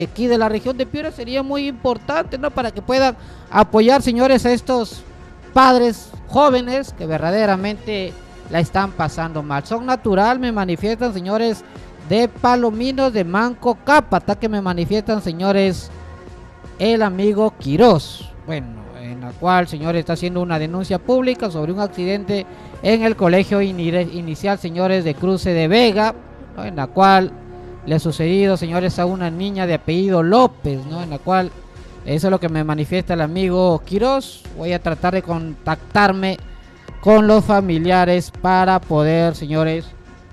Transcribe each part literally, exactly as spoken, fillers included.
aquí de la región de Piura sería muy importante, ¿no? Para que puedan apoyar, señores, a estos padres jóvenes que verdaderamente la están pasando mal. Son natural, me manifiestan, señores, de Palominos de Manco Cápata, que me manifiestan, señores, el amigo Quiroz. Bueno, en la cual, señores, está haciendo una denuncia pública sobre un accidente en el colegio inicial, señores, de Cruce de Vega, ¿no? En la cual le ha sucedido, señores, a una niña de apellido López, ¿no? En la cual, eso es lo que me manifiesta el amigo Quiroz. Voy a tratar de contactarme con los familiares para poder, señores,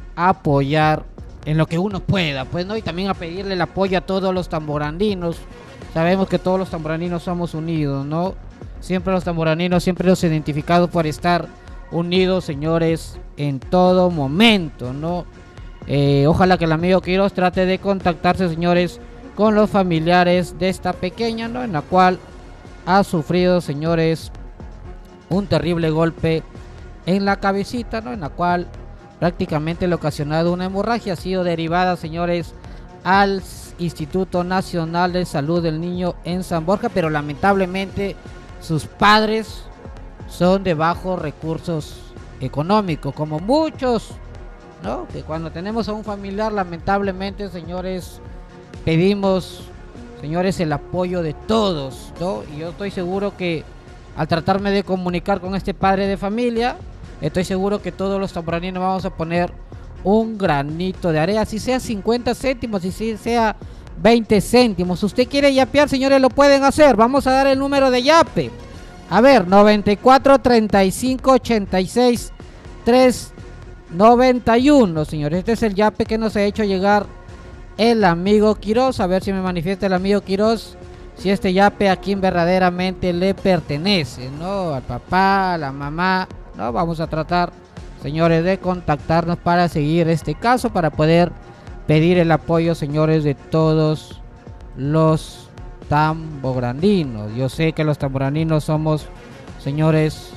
apoyar en lo que uno pueda, pues, ¿no? Y también a pedirle el apoyo a todos los tamborandinos. Sabemos que todos los tamborandinos somos unidos, ¿no? Siempre los tamborandinos, siempre los identificados por estar unidos, señores, en todo momento, ¿no? Eh, ojalá que el amigo Quiroz trate de contactarse, señores, con los familiares de esta pequeña, ¿no? En la cual ha sufrido, señores, un terrible golpe en la cabecita, ¿no? En la cual prácticamente le ha ocasionado una hemorragia. Ha sido derivada, señores, al Instituto Nacional de Salud del Niño en San Borja, pero lamentablemente sus padres son de bajos recursos económicos, como muchos, ¿no? Que cuando tenemos a un familiar, lamentablemente, señores, pedimos, señores, el apoyo de todos, ¿no? Y yo estoy seguro que al tratarme de comunicar con este padre de familia, estoy seguro que todos los tamboraninos vamos a poner un granito de arena, si sea cincuenta céntimos, si sea veinte céntimos. Si usted quiere yapear, señores, lo pueden hacer. Vamos a dar el número de yape. A ver, noventa y cuatro, treinta y cinco, ochenta y seis, tres noventa y uno, señores. Este es el yape que nos ha hecho llegar el amigo Quiroz. A ver si me manifiesta el amigo Quiroz si este yape a quien verdaderamente le pertenece, ¿no? Al papá, a la mamá, ¿no? Vamos a tratar, señores, de contactarnos para seguir este caso, para poder pedir el apoyo, señores, de todos los tambograndinos. Yo sé que los tambograndinos somos, señores,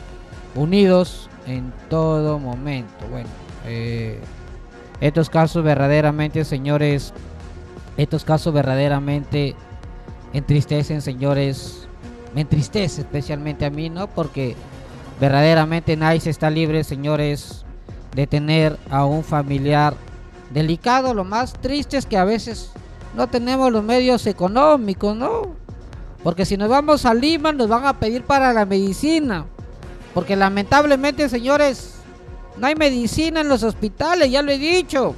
unidos en todo momento. Bueno, eh, estos casos verdaderamente, señores, estos casos verdaderamente entristecen, señores, me entristece especialmente a mí, ¿no? Porque verdaderamente nadie está libre, señores, de tener a un familiar delicado. Lo más triste es que a veces no tenemos los medios económicos, ¿no? Porque si nos vamos a Lima nos van a pedir para la medicina, porque lamentablemente, señores, no hay medicina en los hospitales, ya lo he dicho.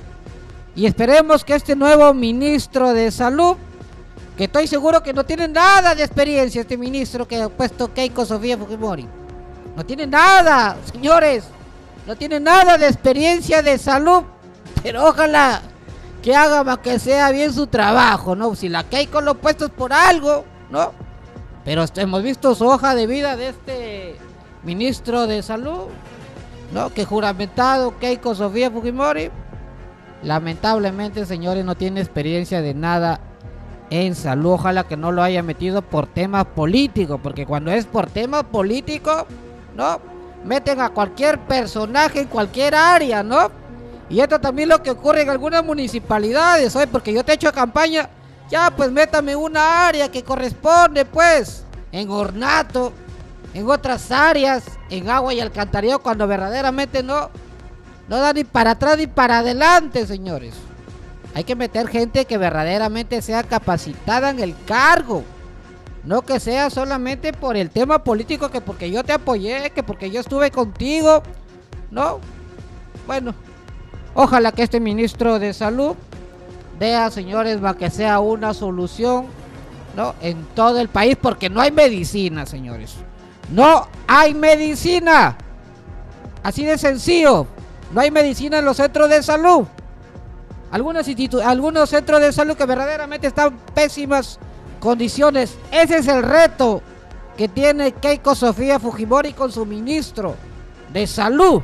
Y esperemos que este nuevo ministro de salud, que estoy seguro que no tiene nada de experiencia, este ministro que ha puesto Keiko Sofía Fujimori, no tiene nada, señores, no tiene nada de experiencia de salud, pero ojalá que haga más que sea bien su trabajo, ¿no? Si la Keiko lo ha puesto es por algo, ¿no? Pero hemos visto su hoja de vida de este ministro de salud, ¿no? Que juramentado Keiko Sofía Fujimori, lamentablemente, señores, no tiene experiencia de nada en salud. Ojalá que no lo haya metido por temas políticos, porque cuando es por temas políticos, ¿no? Meten a cualquier personaje en cualquier área, ¿no? Y esto también es lo que ocurre en algunas municipalidades, hoy, porque yo te he hecho campaña, ya pues métame una área que corresponde, pues, en ornato, en otras áreas, en agua y alcantarillado, cuando verdaderamente no, no da ni para atrás ni para adelante, señores. Hay que meter gente que verdaderamente sea capacitada en el cargo, no que sea solamente por el tema político, que porque yo te apoyé, que porque yo estuve contigo, ¿no? Bueno, ojalá que este ministro de salud vea, señores, va que sea una solución, ¿no? En todo el país, porque no hay medicina, señores. No hay medicina. Así de sencillo. No hay medicina en los centros de salud. Algunos, algunos centros de salud que verdaderamente están en pésimas condiciones. Ese es el reto que tiene Keiko Sofía Fujimori con su ministro de salud.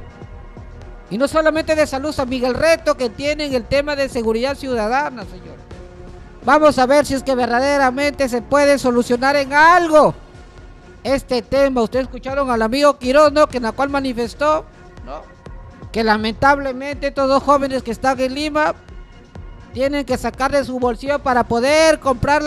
Y no solamente de salud, amiga, el reto que tienen el tema de seguridad ciudadana, señor. Vamos a ver si es que verdaderamente se puede solucionar en algo este tema. Ustedes escucharon al amigo Quiroz, ¿no? Que en la cual manifestó, ¿no? Que lamentablemente estos dos jóvenes que están en Lima tienen que sacar de su bolsillo para poder comprar